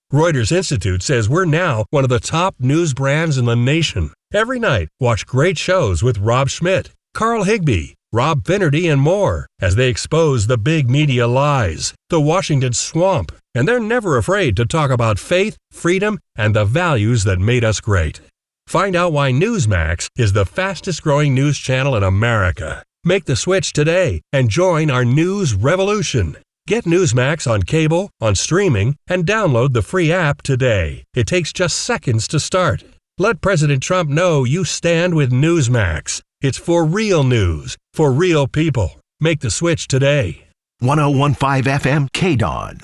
Reuters Institute says we're now one of the top news brands in the nation. Every night, watch great shows with Rob Schmidt, Carl Higbie, Rob Finnerty, and more as they expose the big media lies, the Washington swamp, and they're never afraid to talk about faith, freedom, and the values that made us great. Find out why Newsmax is the fastest growing news channel in America. Make the switch today and join our news revolution. Get Newsmax on cable, on streaming, and download the free app today. It takes just seconds to start. Let President Trump know you stand with Newsmax. It's for real news, for real people. Make the switch today. 101.5 FM KDON.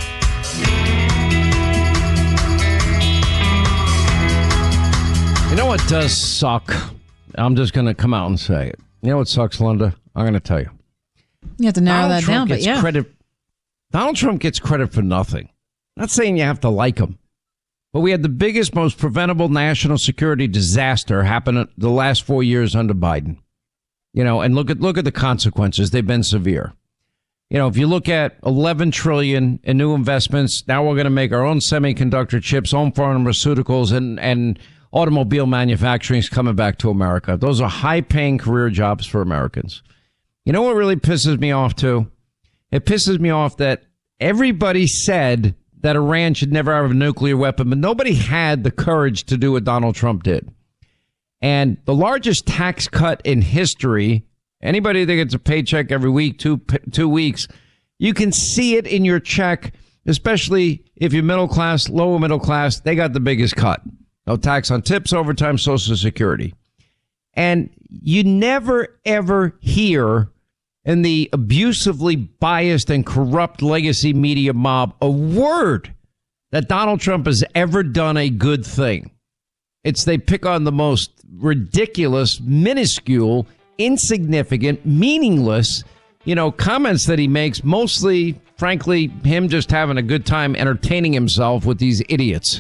You know what does suck? I'm just going to come out and say it. You know what sucks, Linda? I'm going to tell you. You have to narrow that down, but yeah. Donald Trump gets credit for nothing. Not saying you have to like him, but we had the biggest, most preventable national security disaster happen the last 4 years under Biden. You know, and look at the consequences. They've been severe. You know, if you look at 11 trillion in new investments, now we're going to make our own semiconductor chips, own pharmaceuticals, and automobile manufacturing is coming back to America. Those are high-paying career jobs for Americans. You know what really pisses me off, too? It pisses me off that everybody said that Iran should never have a nuclear weapon, but nobody had the courage to do what Donald Trump did. And the largest tax cut in history, anybody that gets a paycheck every week, two weeks, you can see it in your check, especially if you're middle class, lower middle class, they got the biggest cut. No tax on tips, overtime, Social Security. And you never, ever hear in the abusively biased and corrupt legacy media mob a word that Donald Trump has ever done a good thing. It's they pick on the most ridiculous, minuscule, insignificant, meaningless, comments that he makes, mostly, frankly, him just having a good time entertaining himself with these idiots.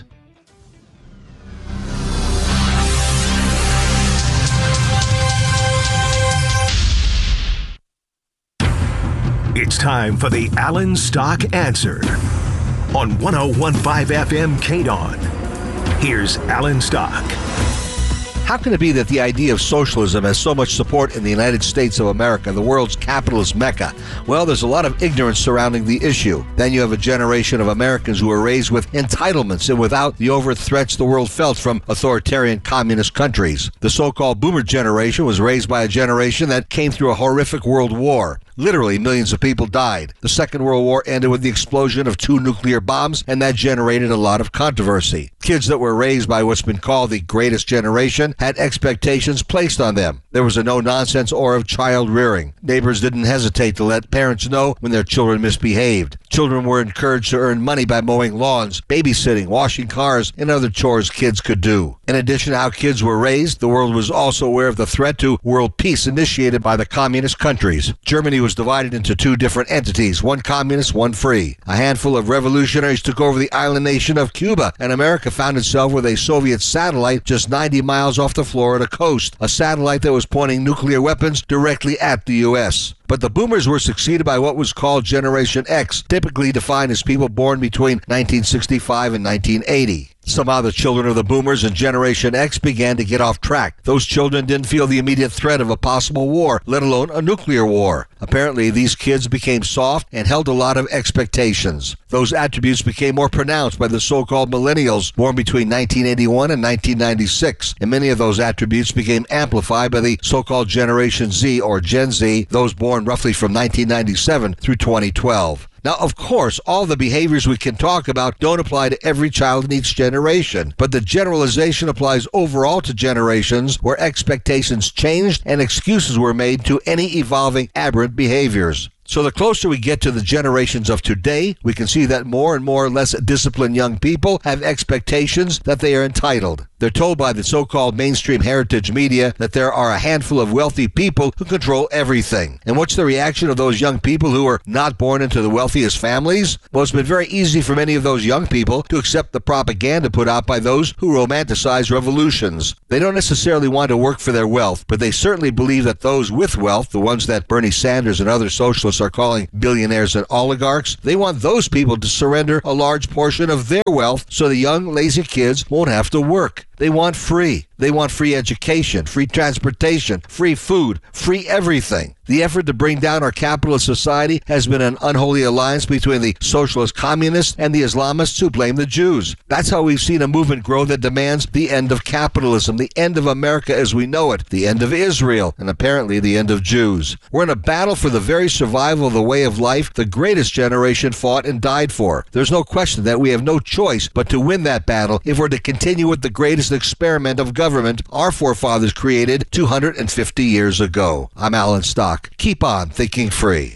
It's time for the Alan Stock Answer on 101.5 FM KDON. Here's Alan Stock. How can it be that the idea of socialism has so much support in the United States of America, the world's capitalist mecca? Well, there's a lot of ignorance surrounding the issue. Then you have a generation of Americans who were raised with entitlements and without the overt threats the world felt from authoritarian communist countries. The so-called boomer generation was raised by a generation that came through a horrific world war. Literally, millions of people died. The Second World War ended with the explosion of 2 nuclear bombs, and that generated a lot of controversy. Kids that were raised by what's been called the greatest generation had expectations placed on them. There was a no-nonsense aura of child rearing. Neighbors didn't hesitate to let parents know when their children misbehaved. Children were encouraged to earn money by mowing lawns, babysitting, washing cars, and other chores kids could do. In addition to how kids were raised, the world was also aware of the threat to world peace initiated by the communist countries. Germany was divided into 2 different entities, one communist, one free. A handful of revolutionaries took over the island nation of Cuba, and America found itself with a Soviet satellite just 90 miles off the Florida coast, a satellite that was pointing nuclear weapons directly at the U.S. But the boomers were succeeded by what was called Generation X, typically defined as people born between 1965 and 1980. Somehow the children of the boomers and Generation X began to get off track. Those children didn't feel the immediate threat of a possible war, let alone a nuclear war. Apparently, these kids became soft and held a lot of expectations. Those attributes became more pronounced by the so-called millennials born between 1981 and 1996. And many of those attributes became amplified by the so-called Generation Z or Gen Z, those born roughly from 1997 through 2012. Now, of course, all the behaviors we can talk about don't apply to every child in each generation, but the generalization applies overall to generations where expectations changed and excuses were made to any evolving aberrant behaviors. So the closer we get to the generations of today, we can see that more and more less disciplined young people have expectations that they are entitled. They're told by the so-called mainstream heritage media that there are a handful of wealthy people who control everything. And what's the reaction of those young people who are not born into the wealthiest families? Well, it's been very easy for many of those young people to accept the propaganda put out by those who romanticize revolutions. They don't necessarily want to work for their wealth, but they certainly believe that those with wealth, the ones that Bernie Sanders and other socialists are calling billionaires and oligarchs, they want those people to surrender a large portion of their wealth so the young, lazy kids won't have to work. They want free. They want free education, free transportation, free food, free everything. The effort to bring down our capitalist society has been an unholy alliance between the socialist communists and the Islamists who blame the Jews. That's how we've seen a movement grow that demands the end of capitalism, the end of America as we know it, the end of Israel, and apparently the end of Jews. We're in a battle for the very survival of the way of life the greatest generation fought and died for. There's no question that we have no choice but to win that battle if we're to continue with the greatest experiment of government our forefathers created 250 years ago. I'm Alan Stock. Keep on thinking free.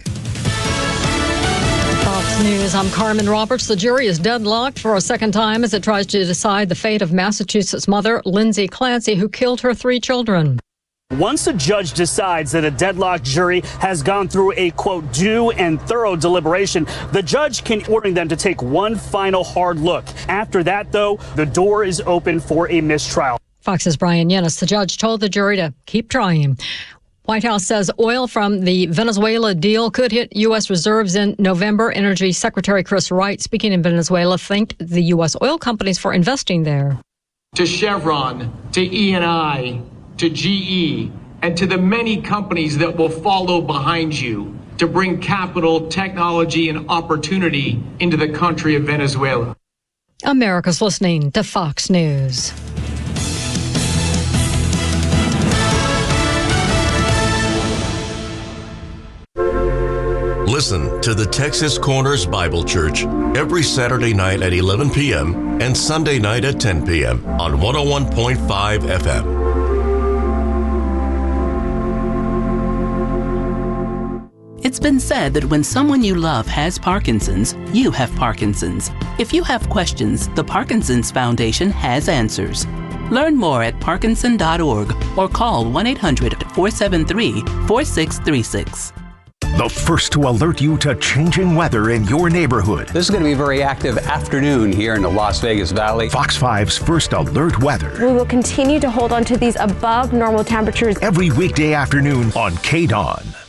Fox News, I'm Carmen Roberts. The jury is deadlocked for a second time as it tries to decide the fate of Massachusetts mother Lindsay Clancy, who killed her 3 children. Once a judge decides that a deadlocked jury has gone through a, quote, due and thorough deliberation, the judge can order them to take one final hard look. After that, though, the door is open for a mistrial. Fox's Brian Yennis, the judge, told the jury to keep trying. White House says oil from the Venezuela deal could hit U.S. reserves in November. Energy Secretary Chris Wright, speaking in Venezuela, thanked the U.S. oil companies for investing there. To Chevron, to Eni, to GE, and to the many companies that will follow behind you to bring capital, technology, and opportunity into the country of Venezuela. America's listening to Fox News. Listen to the Texas Corners Bible Church every Saturday night at 11 p.m. and Sunday night at 10 p.m. on 101.5 FM. It's been said that when someone you love has Parkinson's, you have Parkinson's. If you have questions, the Parkinson's Foundation has answers. Learn more at parkinson.org or call 1-800-473-4636. The first to alert you to changing weather in your neighborhood. This is going to be a very active afternoon here in the Las Vegas Valley. Fox 5's First Alert Weather. We will continue to hold on to these above normal temperatures every weekday afternoon on KDON.